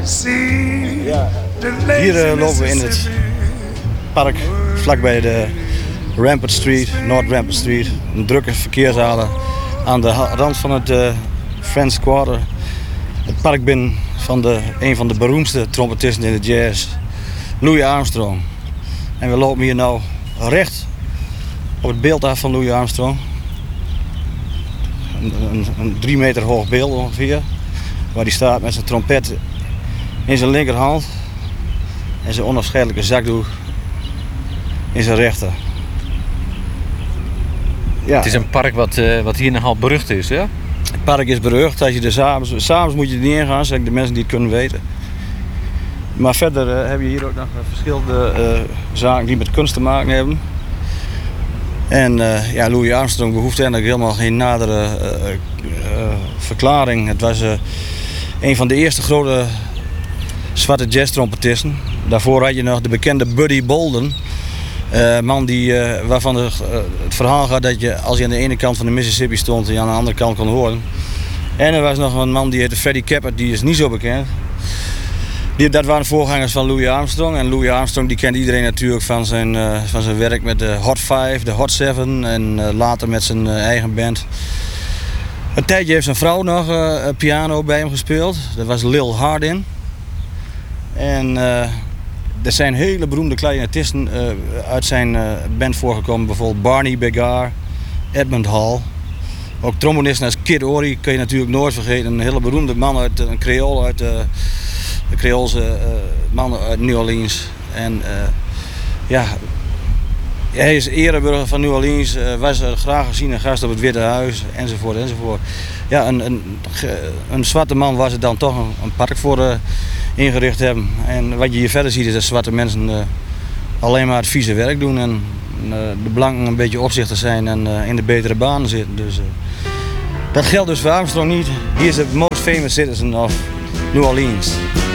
Ja. Hier lopen we in het park vlakbij de Rampart Street, North Rampart Street. Een drukke verkeersader aan de rand van het French Quarter. Het park binnen van een van de beroemdste trompetisten in de jazz, Louis Armstrong. En we lopen hier nou recht op het beeld af van Louis Armstrong. Een 3 meter hoog beeld ongeveer, waar hij staat met zijn trompet in zijn linkerhand en zijn onafscheidelijke zakdoek in zijn rechter. Ja. Het is een park wat hier nogal berucht is, ja? Het park is berucht. Als je er s'avonds moet je er niet in gaan, zeggen de mensen die het kunnen weten. Maar verder heb je hier ook nog verschillende zaken die met kunst te maken hebben. En Louis Armstrong behoeft eigenlijk helemaal geen nadere verklaring. Het was een van de eerste grote zwarte jazztrompetisten. Daarvoor had je nog de bekende Buddy Bolden. Man waarvan het verhaal gaat dat je als je aan de ene kant van de Mississippi stond en je aan de andere kant kon horen. En er was nog een man die heette Freddie Capper, die is niet zo bekend. Dat waren voorgangers van Louis Armstrong. En Louis Armstrong die kent iedereen natuurlijk van zijn werk met de Hot 5, de Hot 7 en later met zijn eigen band. Een tijdje heeft zijn vrouw nog piano bij hem gespeeld. Dat was Lil Hardin. En er zijn hele beroemde clarinetisten uit zijn band voorgekomen. Bijvoorbeeld Barney Begar, Edmund Hall. Ook trombonisten als Kid Ory kun je natuurlijk nooit vergeten. Een hele beroemde man uit een Creool, uit de Creoolse man uit New Orleans. En hij is ereburger van New Orleans, was graag gezien een gast op het Witte Huis, enzovoort, enzovoort. Ja, een zwarte man was er dan toch een park voor ingericht hebben. En wat je hier verder ziet is dat zwarte mensen alleen maar het vieze werk doen en de blanken een beetje opzichter zijn en in de betere banen zitten. Dus dat geldt dus voor Armstrong niet. He is the most famous citizen of New Orleans.